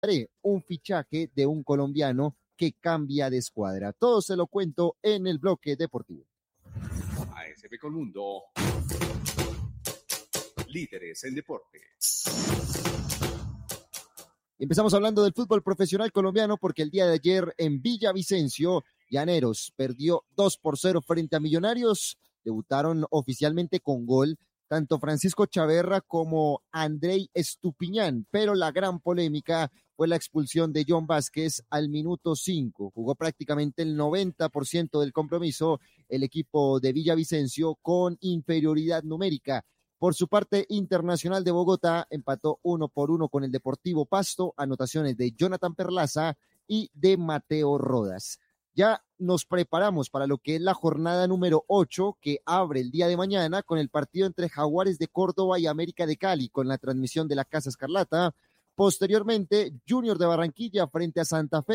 un fichaje de un colombiano que cambia de escuadra. Todo se lo cuento en el bloque deportivo. ASB Colmundo, líderes en deportes. Empezamos hablando del fútbol profesional colombiano porque el día de ayer en Villavicencio, Llaneros perdió 2-0 frente a Millonarios. Debutaron oficialmente con gol tanto Francisco Chaverra como Andrei Estupiñán, pero la gran polémica fue la expulsión de John Vázquez al minuto 5. Jugó prácticamente el 90% del compromiso el equipo de Villavicencio con inferioridad numérica. Por su parte, Internacional de Bogotá empató 1-1 con el Deportivo Pasto, anotaciones de Jonathan Perlaza y de Mateo Rodas. Ya nos preparamos para lo que es la jornada número 8 que abre el día de mañana con el partido entre Jaguares de Córdoba y América de Cali con la transmisión de la Casa Escarlata. Posteriormente, Junior de Barranquilla frente a Santa Fe.